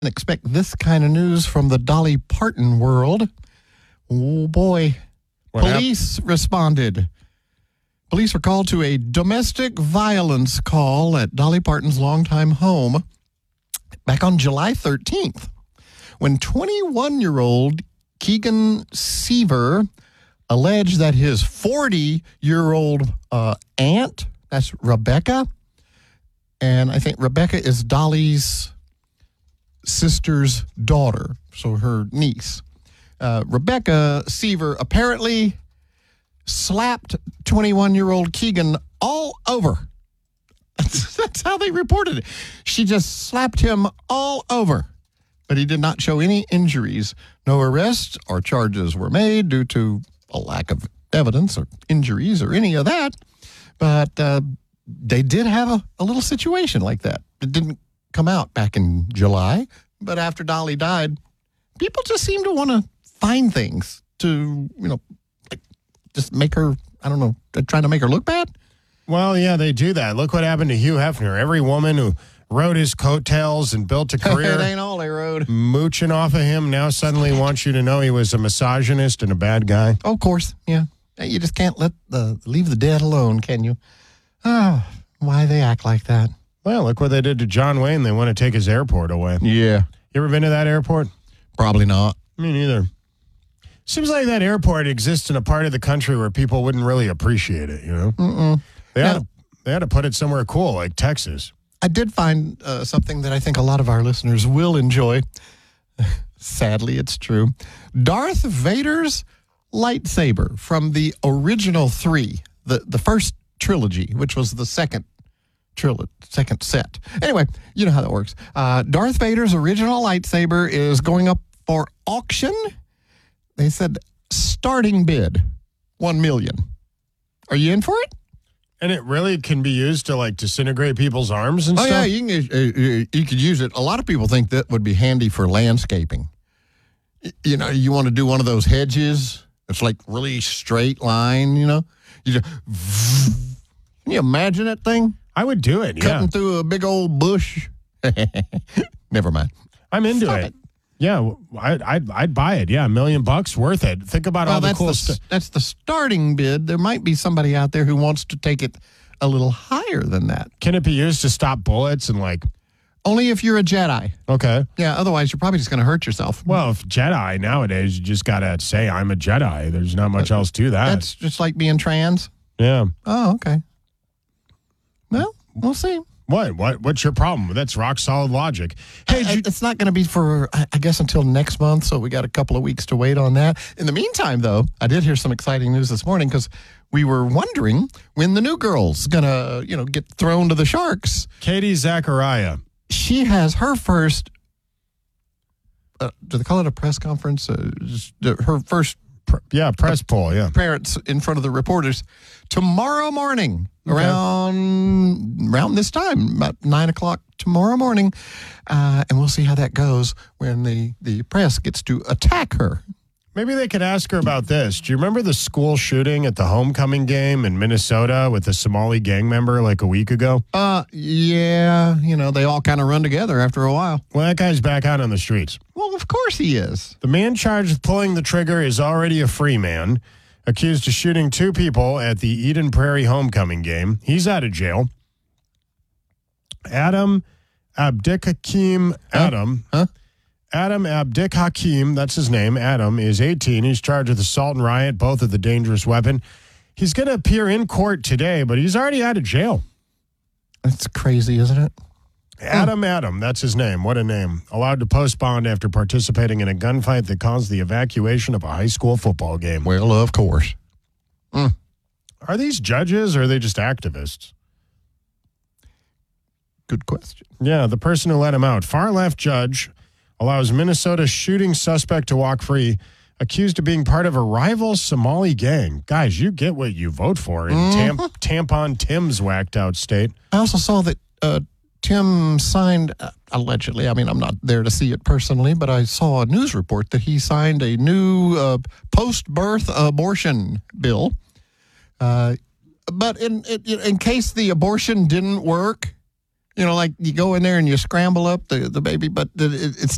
Expect this kind of news from the Dolly Parton world. Oh, boy. Police responded. Police were called to a domestic violence call at Dolly Parton's longtime home back on July 13th when 21-year-old Keegan Seaver alleged that his 40-year-old aunt, that's Rebecca, and I think Rebecca is Dolly's sister's daughter, so her niece. Rebecca Seaver apparently slapped 21-year-old Keegan all over. That's how they reported it. She just slapped him all over, but he did not show any injuries. No arrests or charges were made due to a lack of evidence or injuries or any of that, but they did have a little situation like that. It didn't come out back in July, but after Dolly died, people just seem to want to find things to, just make her, trying to make her look bad. Well, yeah, they do that. Look what happened to Hugh Hefner. Every woman who rode his coattails and built a career. It ain't all they rode. Mooching off of him now suddenly wants you to know he was a misogynist and a bad guy. Oh, of course, yeah. You just can't leave the dead alone, can you? Oh, why they act like that? Well, look what they did to John Wayne. They want to take his airport away. Yeah. You ever been to that airport? Probably not. Me neither. Seems like that airport exists in a part of the country where people wouldn't really appreciate it, Mm-mm. They had to put it somewhere cool, like Texas. I did find something that I think a lot of our listeners will enjoy. Sadly, it's true. Darth Vader's lightsaber from the original 3, the first trilogy, which was the second set. Anyway, you know how that works. Darth Vader's original lightsaber is going up for auction. They said starting bid, $1 million. Are you in for it? And it really can be used to disintegrate people's arms and stuff? Oh, yeah, you could use it. A lot of people think that would be handy for landscaping. You want to do one of those hedges. It's really straight line, You just, can you imagine that thing? I would do it, yeah. Cutting through a big old bush. Never mind. I'm into it. Yeah, I'd buy it. Yeah, $1 million worth it. Think about all the cool stuff. That's the starting bid. There might be somebody out there who wants to take it a little higher than that. Can it be used to stop bullets and Only if you're a Jedi. Okay. Yeah, otherwise you're probably just going to hurt yourself. Well, if Jedi nowadays, you just got to say, I'm a Jedi. There's not much else to that. That's just like being trans? Yeah. Oh, okay. Well, we'll see. What's your problem? That's rock solid logic. Hey, it's not going to be for, I guess, until next month, so we got a couple of weeks to wait on that. In the meantime, though, I did hear some exciting news this morning because we were wondering when the new girl's going to, get thrown to the sharks. Katie Zachariah. She has her first, do they call it a press conference? Her first press poll, yeah. Parents in front of the reporters tomorrow morning. Okay. Around this time, about 9 o'clock tomorrow morning. And we'll see how that goes when the press gets to attack her. Maybe they could ask her about this. Do you remember the school shooting at the homecoming game in Minnesota with the Somali gang member a week ago? Yeah. They all kind of run together after a while. Well, that guy's back out on the streets. Well, of course he is. The man charged with pulling the trigger is already a free man, accused of shooting 2 people at the Eden Prairie homecoming game. He's out of jail. Adam Abdikhakim Adam Abdikhakim, that's his name. Adam is 18. He's charged with assault and riot, both with a dangerous weapon. He's going to appear in court today, but he's already out of jail. That's crazy, isn't it? Adam, that's his name. What a name. Allowed to post bond after participating in a gunfight that caused the evacuation of a high school football game. Well, of course. Are these judges or are they just activists? Good question. Yeah, the person who let him out. Far-left judge allows Minnesota shooting suspect to walk free, accused of being part of a rival Somali gang. Guys, you get what you vote for in Tampon Tim's whacked out state. I also saw that Tim signed, allegedly, I'm not there to see it personally, but I saw a news report that he signed a new post-birth abortion bill. But in case the abortion didn't work, you go in there and you scramble up the baby, but it's